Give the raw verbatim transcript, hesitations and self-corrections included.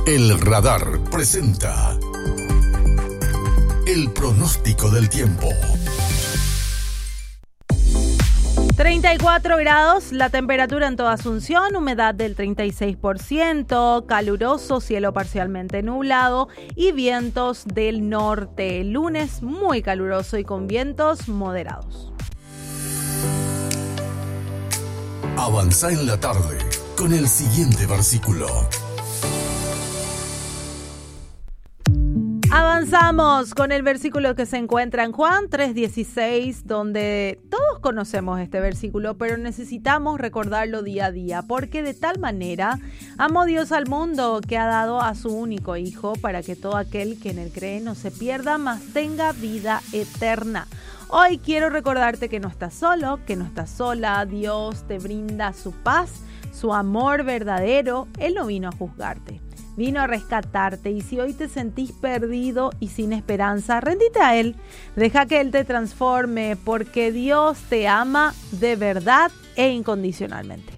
El Radar presenta el pronóstico del tiempo. treinta y cuatro grados, la temperatura en toda Asunción, humedad del treinta y seis por ciento, caluroso, cielo parcialmente nublado y vientos del norte. Lunes muy caluroso y con vientos moderados. Avanza en la tarde con el siguiente versículo. Avanzamos con el versículo que se encuentra en Juan tres dieciséis, donde todos conocemos este versículo, pero necesitamos recordarlo día a día, porque de tal manera amó Dios al mundo que ha dado a su único Hijo, para que todo aquel que en él cree no se pierda, mas tenga vida eterna. Hoy quiero recordarte que no estás solo, que no estás sola. Dios te brinda su paz, su amor verdadero. Él no vino a juzgarte, vino a rescatarte, y si hoy te sentís perdido y sin esperanza, rendite a Él, deja que Él te transforme, porque Dios te ama de verdad e incondicionalmente.